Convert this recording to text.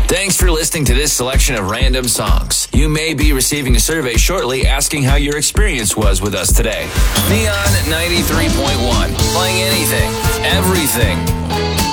Thanks for listening to this selection of random songs. You may be receiving a survey shortly asking how your experience was with us today. Neon 93.1, playing anything, everything.